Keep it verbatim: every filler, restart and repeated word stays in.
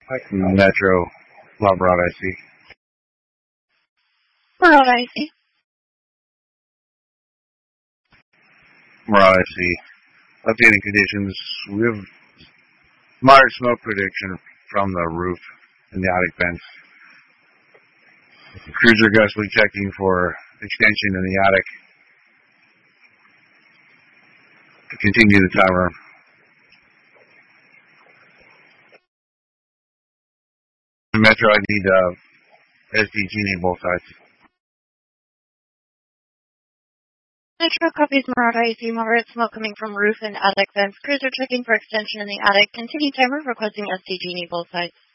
Metro, Labrad I C. Labrad I C. Labrad I C. Updating conditions. We have moderate smoke prediction from the roof and the attic vents. Crews are aggressively checking for extension in the attic to continue the timer. Metro, I need uh, S D G N both sides. Metro copies Marauder I C. Moderate smoke coming from roof and attic vents. Crews are checking for extension in the attic. Continue timer requesting S D G N both sides.